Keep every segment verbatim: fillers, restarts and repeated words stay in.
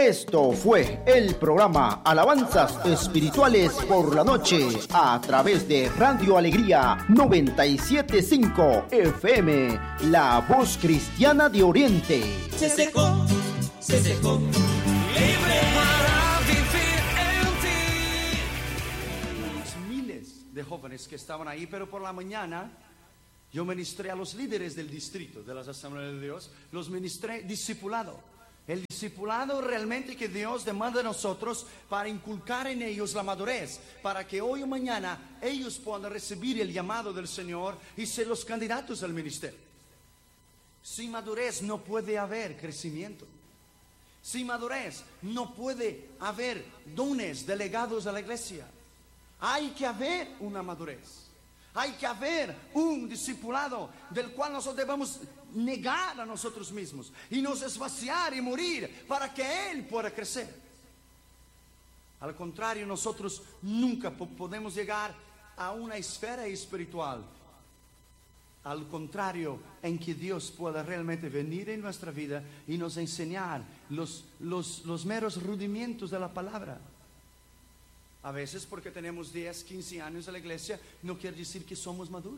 Esto fue el programa Alabanzas Espirituales por la Noche a través de Radio Alegría noventa y siete punto cinco F M, la voz cristiana de Oriente. Se secó, se secó, libre para vivir en ti. Miles de jóvenes que estaban ahí, pero por la mañana yo ministré a los líderes del distrito de las Asambleas de Dios, los ministré discipulado. El discipulado realmente que Dios demanda de nosotros para inculcar en ellos la madurez, para que hoy o mañana ellos puedan recibir el llamado del Señor y ser los candidatos al ministerio. Sin madurez no puede haber crecimiento. Sin madurez no puede haber dones delegados a la iglesia. Hay que haber una madurez. Hay que haber un discipulado del cual nosotros debemos negar a nosotros mismos y nos esvaciar y morir para que Él pueda crecer. Al contrario, nosotros nunca po- podemos llegar a una esfera espiritual. Al contrario, en que Dios pueda realmente venir en nuestra vida y nos enseñar los, los, los meros rudimentos de la palabra. A veces porque tenemos diez, quince años en la iglesia, no quiere decir que somos maduros.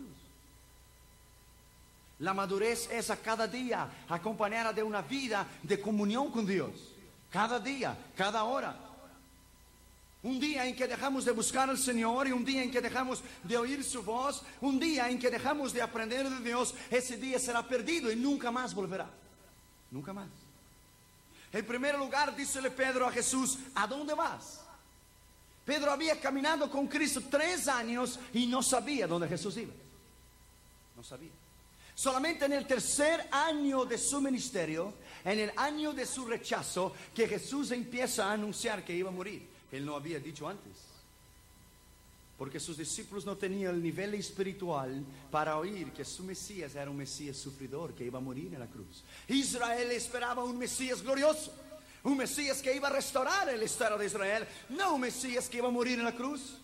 La madurez es a cada día acompañada de una vida de comunión con Dios. Cada día, cada hora. Un día en que dejamos de buscar al Señor y un día en que dejamos de oír su voz, un día en que dejamos de aprender de Dios, ese día será perdido y nunca más volverá. Nunca más. En primer lugar, dícele Pedro a Jesús, ¿a dónde vas? Pedro había caminado con Cristo tres años y no sabía dónde Jesús iba. No sabía. Solamente en el tercer año de su ministerio, en el año de su rechazo, que Jesús empieza a anunciar que iba a morir. Él no había dicho antes. Porque sus discípulos no tenían el nivel espiritual para oír que su Mesías era un Mesías sufridor, que iba a morir en la cruz. Israel esperaba un Mesías glorioso. Un Mesías que iba a restaurar el estado de Israel, no un Mesías que iba a morir en la cruz.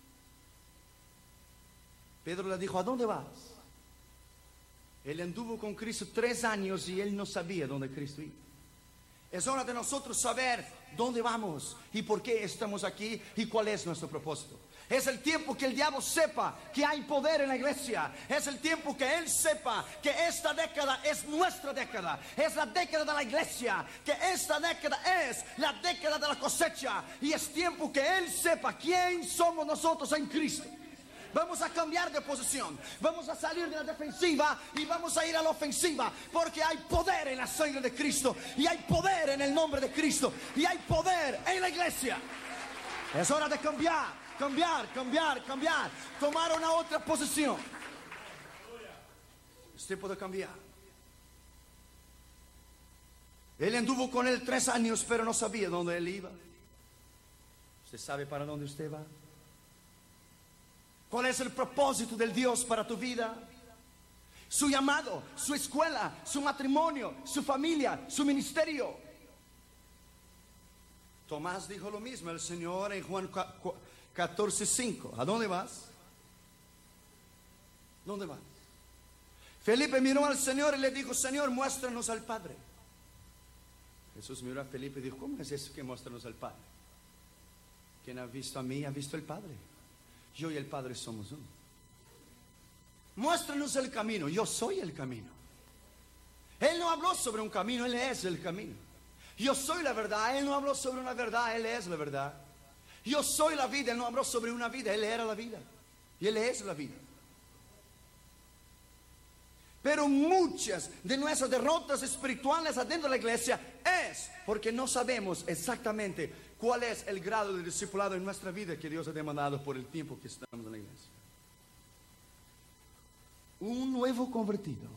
Pedro le dijo, ¿a dónde vas? Él anduvo con Cristo tres años y él no sabía dónde Cristo iba. Es hora de nosotros saber dónde vamos y por qué estamos aquí y cuál es nuestro propósito. Es el tiempo que el diablo sepa que hay poder en la iglesia. Es el tiempo que él sepa que esta década es nuestra década. Es la década de la iglesia. Que esta década es la década de la cosecha. Y es tiempo que él sepa quién somos nosotros en Cristo. Vamos a cambiar de posición. Vamos a salir de la defensiva y vamos a ir a la ofensiva. Porque hay poder en la sangre de Cristo. Y hay poder en el nombre de Cristo. Y hay poder en la iglesia. Es hora de cambiar. Cambiar, cambiar, cambiar. Tomar una otra posición. Es tiempo de cambiar. Él anduvo con él tres años, pero no sabía dónde él iba. ¿Usted sabe para dónde usted va? ¿Cuál es el propósito del Dios para tu vida? Su llamado, su escuela, su matrimonio, su familia, su ministerio. Tomás dijo lo mismo, el Señor en Juan catorce cinco. ¿A dónde vas? ¿Dónde vas? Felipe miró al Señor y le dijo, Señor, muéstranos al Padre. Jesús miró a Felipe y dijo, ¿cómo es eso que muéstranos al Padre? Quien ha visto a mí, ha visto al Padre. Yo y el Padre somos uno. Muéstranos el camino. Yo soy el camino. Él no habló sobre un camino, Él es el camino. Yo soy la verdad. Él no habló sobre una verdad, Él es la verdad. Yo soy la vida. Él no habló sobre una vida, Él era la vida. Y Él es la vida. Pero muchas de nuestras derrotas espirituales adentro de la iglesia es porque no sabemos exactamente cuál es el grado de discipulado en nuestra vida que Dios ha demandado por el tiempo que estamos en la iglesia. Un nuevo convertido,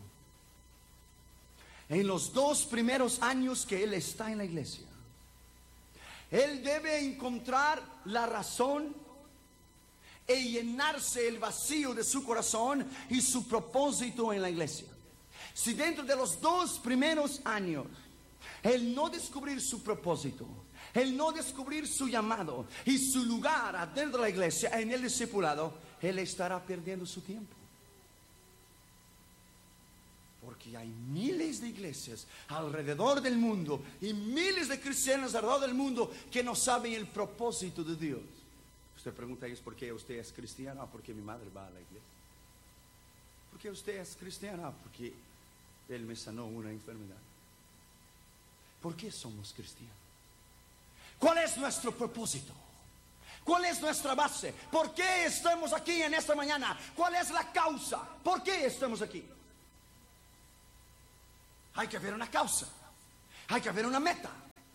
en los dos primeros años que él está en la iglesia, él debe encontrar la razón e llenarse el vacío de su corazón y su propósito en la iglesia. Si dentro de los dos primeros años él no descubrir su propósito, él no descubrir su llamado y su lugar adentro de la iglesia, en el discipulado, él estará perdiendo su tiempo. ¿Por Porque hay miles de iglesias alrededor del mundo y miles de cristianos alrededor del mundo que no saben el propósito de Dios. Usted pregunta a ellos: ¿por qué usted es cristiano? Ah, porque mi madre va a la iglesia. ¿Por qué usted es cristiano? Ah, porque Él me sanó una enfermedad. ¿Por qué somos cristianos? ¿Cuál es nuestro propósito? ¿Cuál es nuestra base? ¿Por qué estamos aquí en esta mañana? ¿Cuál es la causa? ¿Por qué estamos aquí? Hay que haber una causa. Hay que haber una meta.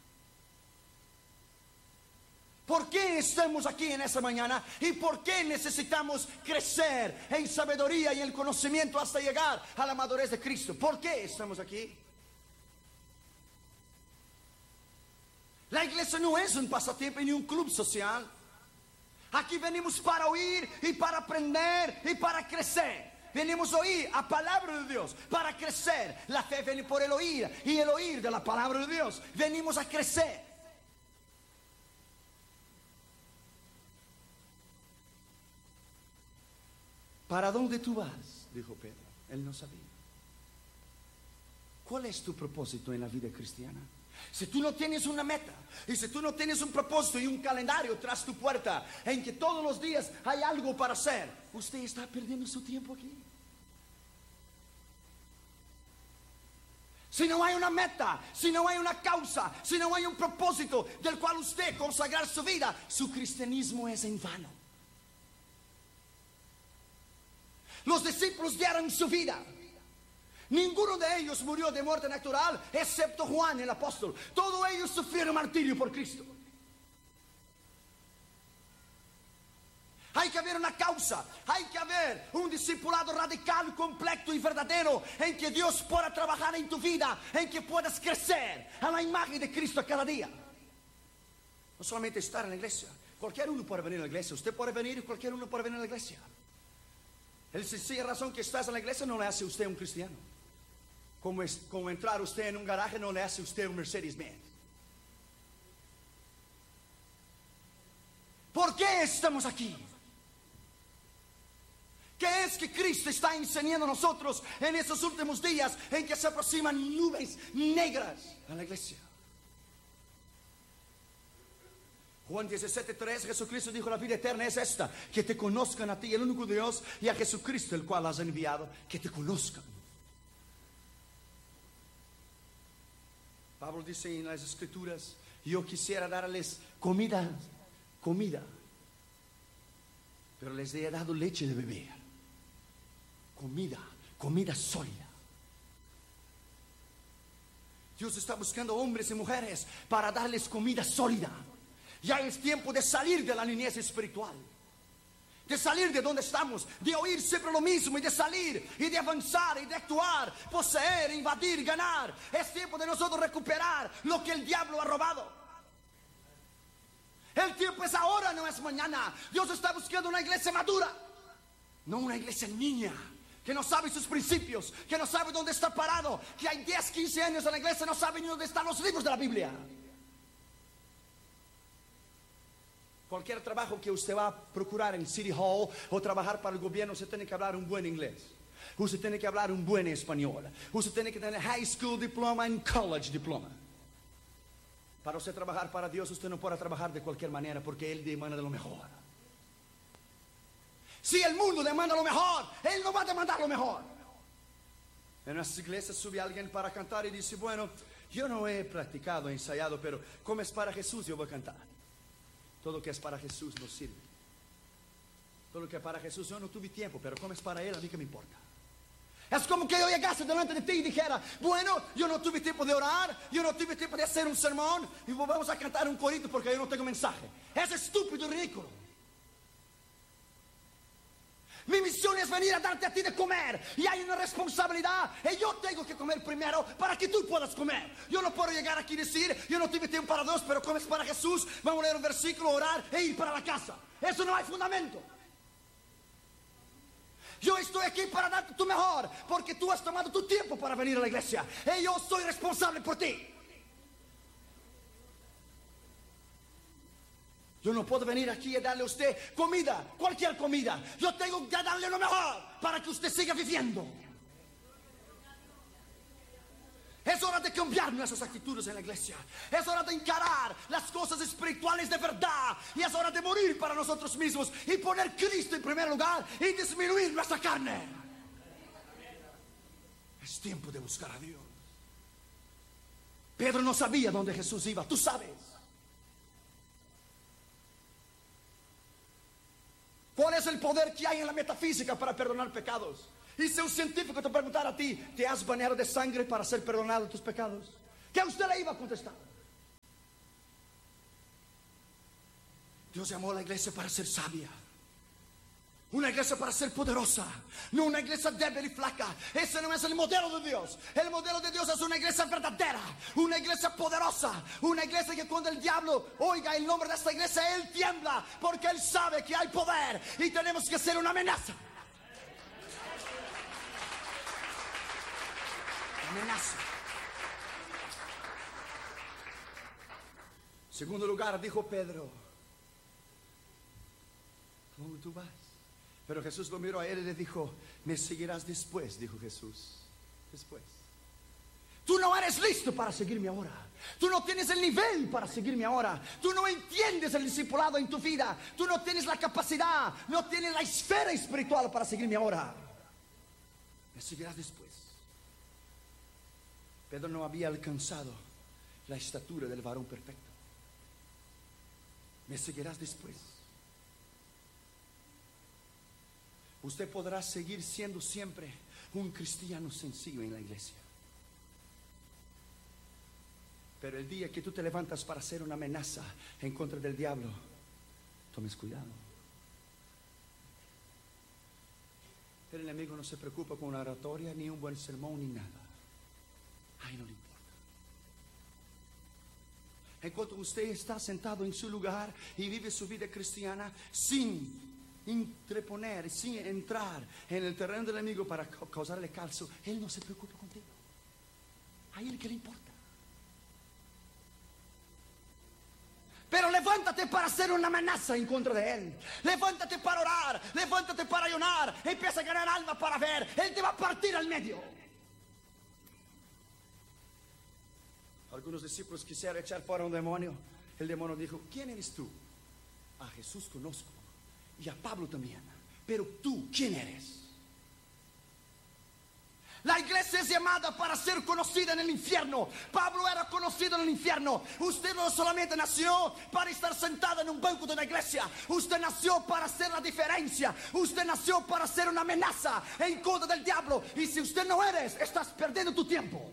¿Por qué estamos aquí en esta mañana? ¿Y por qué necesitamos crecer en sabiduría y en conocimiento hasta llegar a la madurez de Cristo? ¿Por qué estamos aquí? La iglesia no es un pasatiempo ni un club social. Aquí venimos para oír y para aprender y para crecer. Venimos a oír a palabra de Dios para crecer. La fe viene por el oír y el oír de la palabra de Dios. Venimos a crecer. ¿Para dónde tú vas?, dijo Pedro. Él no sabía. ¿Cuál es tu propósito en la vida cristiana? Si tú no tienes una meta, y si tú no tienes un propósito y un calendario tras tu puerta, en que todos los días hay algo para hacer, usted está perdiendo su tiempo aquí. Si no hay una meta, si no hay una causa, si no hay un propósito del cual usted consagrar su vida, su cristianismo es en vano. Los discípulos dieron su vida. Ninguno de ellos murió de muerte natural, excepto Juan el apóstol. Todos ellos sufrieron martirio por Cristo. Hay que haber una causa, hay que haber un discipulado radical, completo y verdadero, en que Dios pueda trabajar en tu vida, en que puedas crecer a la imagen de Cristo cada día. No solamente estar en la iglesia. Cualquier uno puede venir a la iglesia. Usted puede venir y cualquier uno puede venir a la iglesia. La sencilla razón que estás en la iglesia no le hace a usted un cristiano. Como, es, como entrar usted en un garaje no le hace a usted un Mercedes-Benz. ¿Por qué estamos aquí? ¿Qué es que Cristo está enseñando a nosotros en estos últimos días en que se aproximan nubes negras a la iglesia? Juan diecisiete tres, Jesucristo dijo: la vida eterna es esta, que te conozcan a ti, el único Dios, y a Jesucristo, el cual has enviado, que te conozcan. Pablo dice en las Escrituras: yo quisiera darles comida, comida, pero les he dado leche de beber. Comida, comida sólida. Dios está buscando hombres y mujeres para darles comida sólida. Ya es tiempo de salir de la niñez espiritual, de salir de donde estamos, de oír siempre lo mismo y de salir y de avanzar y de actuar, poseer, invadir, ganar. Es tiempo de nosotros recuperar lo que el diablo ha robado. El tiempo es ahora, no es mañana. Dios está buscando una iglesia madura, no una iglesia niña que no sabe sus principios, que no sabe dónde está parado, que hay diez, quince años en la iglesia y no sabe ni dónde están los libros de la Biblia. Cualquier trabajo que usted va a procurar en City Hall o trabajar para el gobierno, usted tiene que hablar un buen inglés. Usted tiene que hablar un buen español. Usted tiene que tener high school diploma y college diploma. Para usted trabajar para Dios, usted no puede trabajar de cualquier manera, porque Él demanda de lo mejor. Si el mundo demanda lo mejor, Él no va a demandar lo mejor. En nuestras iglesias sube alguien para cantar y dice: bueno, yo no he practicado, ensayado, pero como es para Jesús, yo voy a cantar. Todo lo que es para Jesús no sirve. Todo lo que es para Jesús, yo no tuve tiempo, pero como es para Él, a mí que me importa. Es como que yo llegase delante de ti y dijera: bueno, yo no tuve tiempo de orar, yo no tuve tiempo de hacer un sermón, y vamos a cantar un corito porque yo no tengo mensaje. Es estúpido y ridículo. Mi misión es venir a darte a ti de comer, y hay una responsabilidad, y yo tengo que comer primero para que tú puedas comer. Yo no puedo llegar aquí y decir: yo no tuve tiempo para Dios, pero comes para Jesús, vamos a leer un versículo, orar e ir para la casa. Eso no hay fundamento. Yo estoy aquí para darte tu mejor, porque tú has tomado tu tiempo para venir a la iglesia, y yo soy responsable por ti. Yo no puedo venir aquí y darle a usted comida, cualquier comida. Yo tengo que darle lo mejor para que usted siga viviendo. Es hora de cambiar nuestras actitudes en la iglesia. Es hora de encarar las cosas espirituales de verdad. Y es hora de morir para nosotros mismos y poner Cristo en primer lugar y disminuir nuestra carne. Es tiempo de buscar a Dios. Pedro no sabía dónde Jesús iba, tú sabes. ¿Cuál es el poder que hay en la metafísica para perdonar pecados? Y si un científico te preguntara a ti, ¿te has bañado de sangre para ser perdonado de tus pecados? ¿Qué a usted le iba a contestar? Dios llamó a la iglesia para ser sabia. Una iglesia para ser poderosa, no una iglesia débil y flaca. Ese no es el modelo de Dios. El modelo de Dios es una iglesia verdadera, una iglesia poderosa, una iglesia que cuando el diablo oiga el nombre de esta iglesia, él tiembla, porque él sabe que hay poder y tenemos que ser una amenaza. Amenaza. Segundo lugar, dijo Pedro, ¿cómo tú vas? Pero Jesús lo miró a él y le dijo, me seguirás después, dijo Jesús. Después. Tú no eres listo para seguirme ahora. Tú no tienes el nivel para seguirme ahora. Tú no entiendes el discipulado en tu vida. Tú no tienes la capacidad, no tienes la esfera espiritual para seguirme ahora. Me seguirás después. Pedro no había alcanzado la estatura del varón perfecto. Me seguirás después. Usted podrá seguir siendo siempre un cristiano sencillo en la iglesia. Pero el día que tú te levantas para ser una amenaza en contra del diablo, tomes cuidado. El enemigo no se preocupa con una oratoria, ni un buen sermón, ni nada. Ay, no le importa. En cuanto usted está sentado en su lugar y vive su vida cristiana sin interponer, sin entrar en el terreno del enemigo para causarle calzo, él no se preocupa contigo. A él que le importa. Pero levántate para ser una amenaza en contra de él. Levántate para orar, levántate para ayunar. Empieza a ganar alma para ver. Él te va a partir al medio. Algunos discípulos quisieron echar fuera un demonio. El demonio dijo, ¿quién eres tú? A Jesús conozco y a Pablo también, pero tú, ¿quién eres? La iglesia es llamada para ser conocida en el infierno. Pablo era conocido en el infierno. Usted no solamente nació para estar sentado en un banco de una iglesia. Usted nació para hacer la diferencia. Usted nació para ser una amenaza en contra del diablo. Y si usted no eres, estás perdiendo tu tiempo.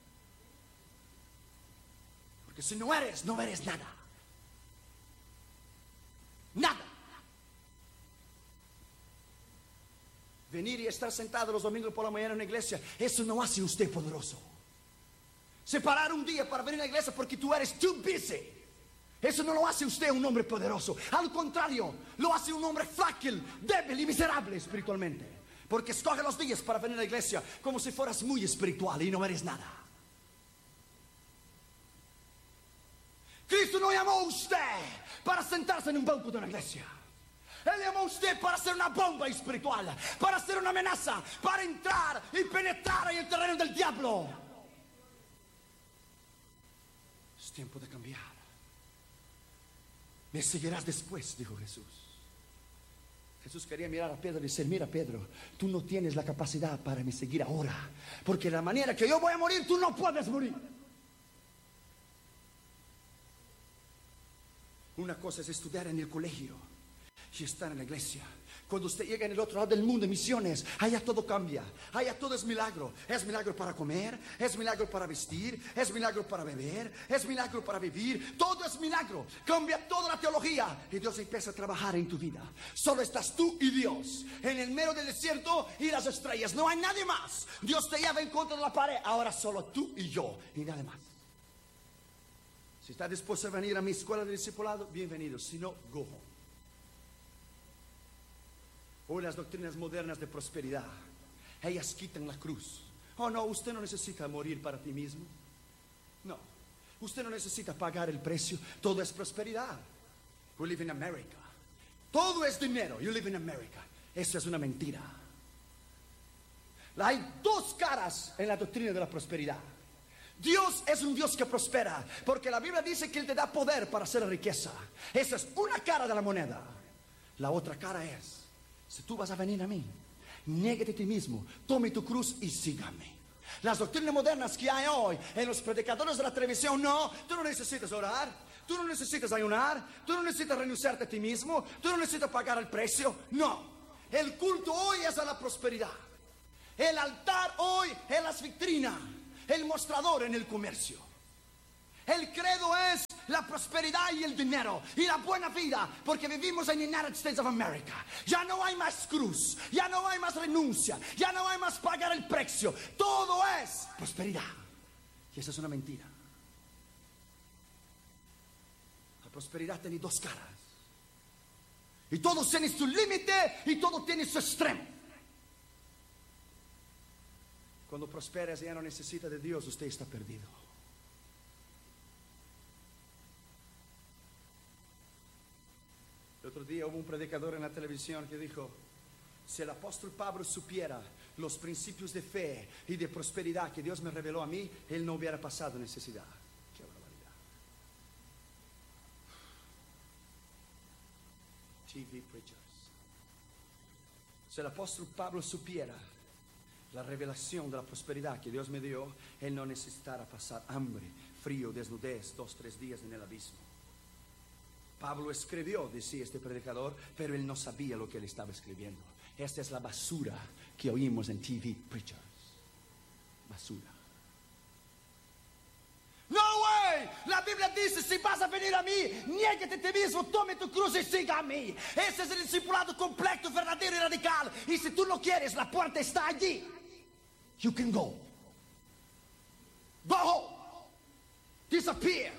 Porque si no eres, no eres nada. Nada. Venir y estar sentado los domingos por la mañana en una iglesia, eso no hace usted poderoso. Separar un día para venir a la iglesia porque tú eres too busy, eso no lo hace usted un hombre poderoso. Al contrario, lo hace un hombre frágil, débil y miserable espiritualmente. Porque escoge los días para venir a la iglesia como si fueras muy espiritual y no eres nada. Cristo no llamó a usted para sentarse en un banco de una iglesia. Él llamó a usted para ser una bomba espiritual, para ser una amenaza, para entrar y penetrar en el terreno del diablo. Es tiempo de cambiar. Me seguirás después, dijo Jesús. Jesús quería mirar a Pedro y decir, mira Pedro, tú no tienes la capacidad para me seguir ahora, porque de la manera que yo voy a morir, tú no puedes morir. Una cosa es estudiar en el colegio y estar en la iglesia. Cuando usted llega en el otro lado del mundo, en misiones, allá todo cambia, allá todo es milagro. Es milagro para comer, es milagro para vestir, es milagro para beber, es milagro para vivir. Todo es milagro, cambia toda la teología y Dios empieza a trabajar en tu vida. Solo estás tú y Dios en el medio del desierto y las estrellas, no hay nadie más. Dios te lleva en contra de la pared, ahora solo tú y yo y nadie más. Si está dispuesto a venir a mi escuela de discipulado, bienvenido. Si no, go home. Hoy las doctrinas modernas de prosperidad, ellas quitan la cruz. Oh no, usted no necesita morir para ti mismo. No, usted no necesita pagar el precio. Todo es prosperidad. We live in America. Todo es dinero. You live in America. Eso es una mentira. Hay dos caras en la doctrina de la prosperidad. Dios es un Dios que prospera, porque la Biblia dice que Él te da poder para hacer riqueza. Esa es una cara de la moneda. La otra cara es, si tú vas a venir a mí, niégate a ti mismo, tome tu cruz y sígame. Las doctrinas modernas que hay hoy en los predicadores de la televisión, no, tú no necesitas orar, tú no necesitas ayunar, tú no necesitas renunciarte a ti mismo, tú no necesitas pagar el precio. No, el culto hoy es a la prosperidad. El altar hoy es la vitrina, el mostrador en el comercio. El credo es la prosperidad y el dinero y la buena vida, porque vivimos en United States of America. Ya no hay más cruz, ya no hay más renuncia, ya no hay más pagar el precio. Todo es prosperidad. Y esa es una mentira. La prosperidad tiene dos caras. Y todo tiene su límite y todo tiene su extremo. Cuando prosperas y ya no necesita de Dios, usted está perdido. El otro día hubo un predicador en la televisión que dijo, si el apóstol Pablo supiera los principios de fe y de prosperidad que Dios me reveló a mí, él no hubiera pasado necesidad. ¡Qué barbaridad! T V preachers. Si el apóstol Pablo supiera la revelación de la prosperidad que Dios me dio, él no necesitara pasar hambre, frío, desnudez, dos, tres días en el abismo. Pablo escribió, decía este predicador, pero él no sabía lo que él estaba escribiendo. Esta es la basura que oímos en T V preachers. Basura. No way. La Biblia dice, si vas a venir a mí, niégate a ti mismo, tome tu cruz y siga a mí. Ese es el discipulado completo, verdadero y radical. Y si tú no quieres, la puerta está allí. You can go. Go home. Disappear.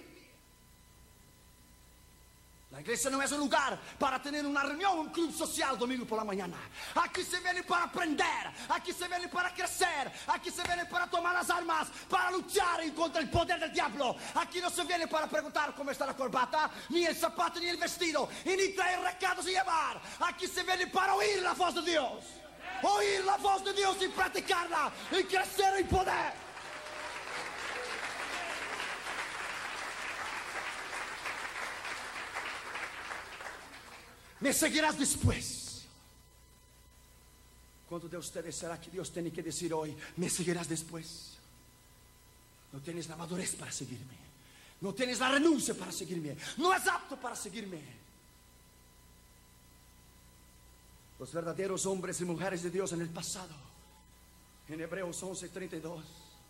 La iglesia no es un lugar para tener una reunión, un club social domingo por la mañana. Aquí se viene para aprender, aquí se viene para crecer, aquí se viene para tomar las armas, para luchar contra el poder del diablo. Aquí no se viene para preguntar cómo está la corbata, ni el zapato, ni el vestido, y ni traer recados y llevar. Aquí se viene para oír la voz de Dios. Oír la voz de Dios y practicarla, y crecer en poder. Me seguirás después. ¿Cuántos de ustedes será que Dios tiene que decir hoy, me seguirás después? No tienes la madurez para seguirme. No tienes la renuncia para seguirme. No es apto para seguirme. Los verdaderos hombres y mujeres de Dios en el pasado, en Hebreos once treinta y dos,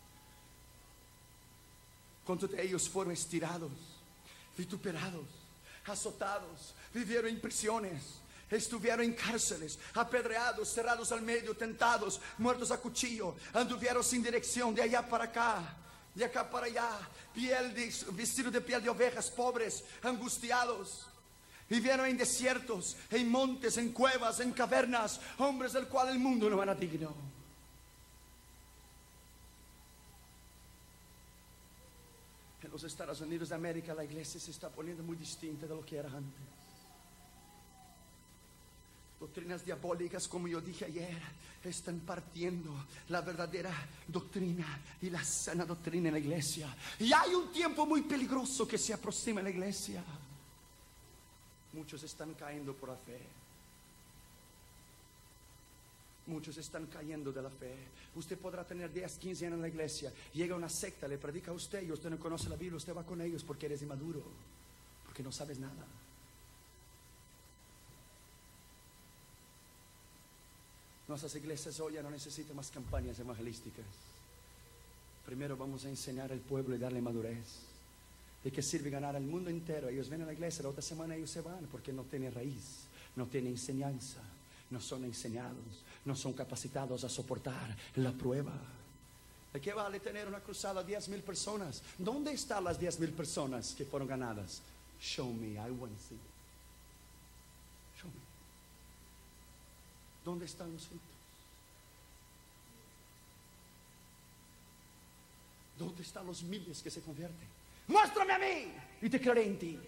¿cuántos de ellos fueron estirados, vituperados, azotados, vivieron en prisiones, estuvieron en cárceles, apedreados, cerrados al medio, tentados, muertos a cuchillo, anduvieron sin dirección de allá para acá, de acá para allá, piel de, vestido de piel de ovejas, pobres, angustiados? Vivieron en desiertos, en montes, en cuevas, en cavernas, hombres del cual el mundo no era digno. En los Estados Unidos de América la iglesia se está poniendo muy distinta de lo que era antes. Doctrinas diabólicas, como yo dije ayer, están partiendo la verdadera doctrina y la sana doctrina en la iglesia. Y hay un tiempo muy peligroso que se aproxima a la iglesia. Muchos están cayendo por la fe. Muchos están cayendo de la fe. Usted podrá tener diez, quince años en la iglesia. Llega una secta, le predica a usted y usted no conoce la Biblia. Usted va con ellos porque eres inmaduro, porque no sabes nada. Nuestras iglesias hoy ya no necesitan más campañas evangelísticas. Primero vamos a enseñar al pueblo y darle madurez. ¿De qué sirve ganar al mundo entero? Ellos ven a la iglesia, la otra semana ellos se van porque no tienen raíz, no tienen enseñanza, no son enseñados, no son capacitados a soportar la prueba. ¿De qué vale tener una cruzada de diez mil personas? ¿Dónde están las diez mil personas que fueron ganadas? Show me, I want to see. Show me. ¿Dónde están los frutos? ¿Dónde están los miles que se convierten? Muéstrame a mí y te creeré en ti.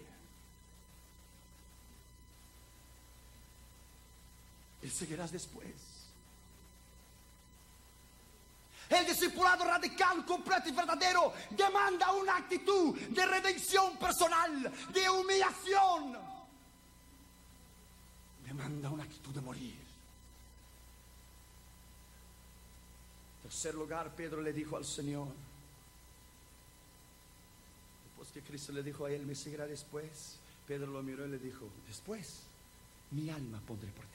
Y seguirás después. El discipulado radical, completo y verdadero demanda una actitud de redención personal, de humillación. Demanda una actitud de morir. En tercer lugar, Pedro le dijo al Señor, después que Cristo le dijo a él, me seguirá después, Pedro lo miró y le dijo, después, mi alma pondré por ti.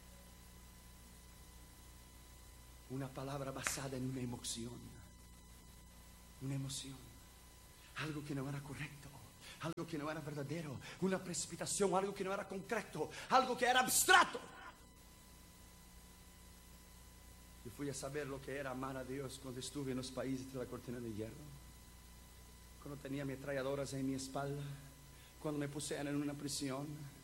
Una palabra basada en una emoción. Una emoción. Algo que no era correcto. Algo que no era verdadero. Una precipitación. Algo que no era concreto. Algo que era abstracto. Yo fui a saber lo que era amar a Dios cuando estuve en los países de la cortina de hierro. Cuando tenía ametralladoras en mi espalda. Cuando me pusieron en una prisión.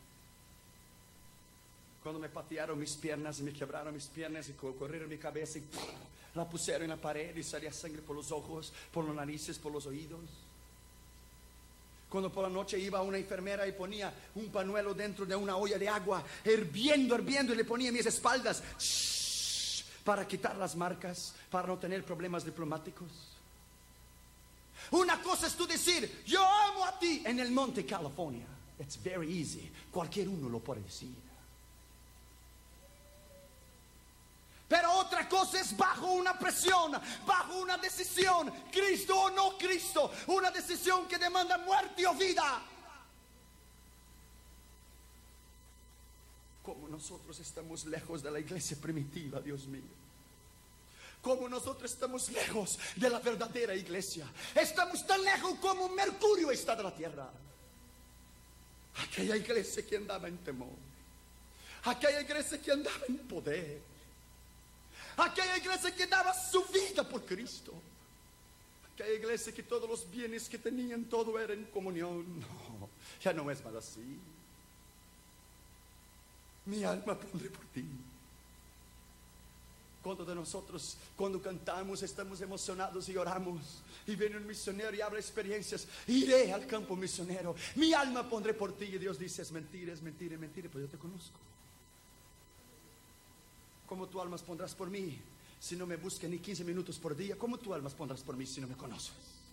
Cuando me patearon mis piernas y me quebraron mis piernas y corrieron mi cabeza y ¡pum! La pusieron en la pared y salía sangre por los ojos, por las narices, por los oídos. Cuando por la noche iba una enfermera y ponía un pañuelo dentro de una olla de agua, hirviendo, hirviendo, y le ponía en mis espaldas shh, para quitar las marcas, para no tener problemas diplomáticos. Una cosa es tú decir, yo amo a ti en el monte California. It's very easy. Cualquier uno lo puede decir. Pero otra cosa es bajo una presión, bajo una decisión, Cristo o no Cristo, una decisión que demanda muerte o vida. Como nosotros estamos lejos de la iglesia primitiva, Dios mío. Como nosotros estamos lejos de la verdadera iglesia. Estamos tan lejos como Mercurio está de la tierra. Aquella iglesia que andaba en temor. Aquella iglesia que andaba en poder. Aquella iglesia que daba su vida por Cristo. Aquella iglesia que todos los bienes que tenían, todo era en comunión. No, ya no es más así. Mi alma pondré por ti. Cuando de nosotros, cuando cantamos, estamos emocionados y oramos, y viene un misionero y habla experiencias, iré al campo misionero, mi alma pondré por ti. Y Dios dice, es mentira, es mentira, es mentira, pero yo te conozco. ¿Cómo tu almas pondrás por mí si no me buscas ni quince minutos por día? ¿Cómo tu almas pondrás por mí si no me conoces?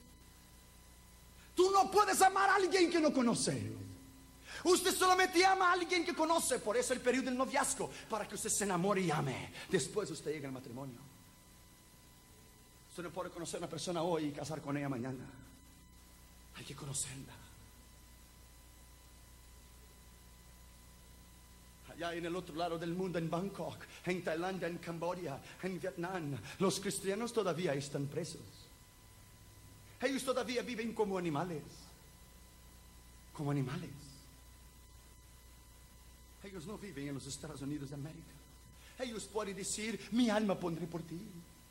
Tú no puedes amar a alguien que no conoce. Usted solamente ama a alguien que conoce. Por eso el periodo del noviazgo, para que usted se enamore y ame. Después usted llega al matrimonio. Usted no puede conocer a una persona hoy y casar con ella mañana. Hay que conocerla. Allá en el otro lado del mundo, en Bangkok, en Tailandia, en Camboya, en Vietnam, los cristianos todavía están presos. Ellos todavía viven como animales. Como animales. Ellos no viven en los Estados Unidos de América. Ellos pueden decir, mi alma pondré por ti.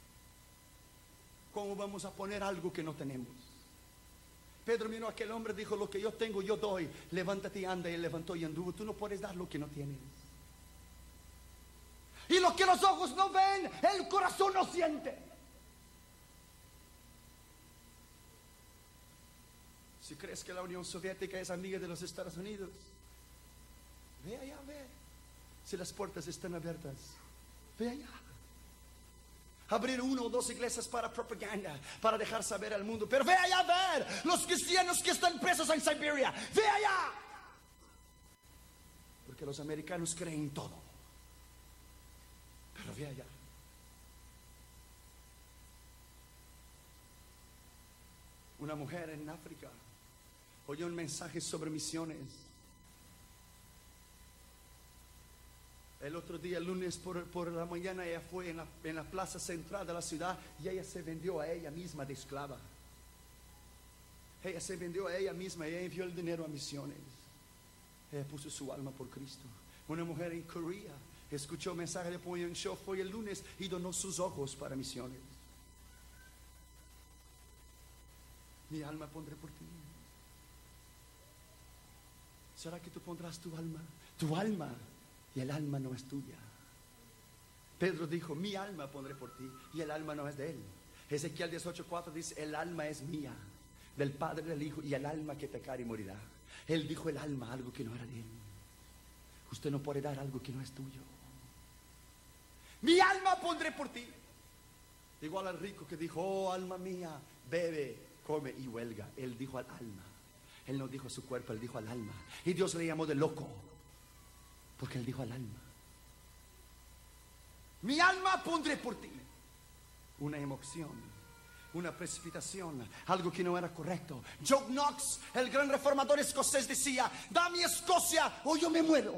¿Cómo vamos a poner algo que no tenemos? Pedro miró a aquel hombre y dijo, lo que yo tengo yo doy, levántate y anda. Y él levantó y anduvo. Tú no puedes dar lo que no tienes. Y lo que los ojos no ven, el corazón no siente. Si crees que la Unión Soviética es amiga de los Estados Unidos, ve allá a ver si las puertas están abiertas. Ve allá. Abrir uno o dos iglesias para propaganda, para dejar saber al mundo. Pero ve allá a ver los cristianos que están presos en Siberia. Ve allá. Porque los americanos creen en todo. Pero ve allá. Una mujer en África oyó un mensaje sobre misiones. El otro día, el lunes por, por la mañana, ella fue en la, en la plaza central de la ciudad y ella se vendió a ella misma de esclava. Ella se vendió a ella misma y ella envió el dinero a misiones. Ella puso su alma por Cristo. Una mujer en Corea escuchó el mensaje de Point Show, fue el lunes y donó sus ojos para misiones. Mi alma pondré por ti. ¿Será que tú pondrás tu alma? Tu alma. Y el alma no es tuya. Pedro dijo, mi alma pondré por ti. Y el alma no es de él. Ezequiel dieciocho cuatro dice, el alma es mía, del Padre, del Hijo, y el alma que pecare y morirá. Él dijo el alma, algo que no era de él. Usted no puede dar algo que no es tuyo. Mi alma pondré por ti. Igual al rico que dijo, oh alma mía, bebe, come y huelga. Él dijo al alma. Él no dijo a su cuerpo, él dijo al alma. Y Dios le llamó de loco, porque él dijo al alma. Mi alma pondré por ti. Una emoción, una precipitación, algo que no era correcto. John Knox, el gran reformador escocés, decía, dame Escocia o yo me muero.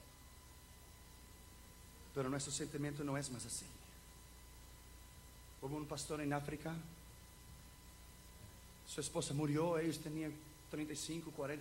Pero nuestro sentimiento no es más así. Hubo un pastor en África, su esposa murió, ellos tenían treinta y cinco, cuarenta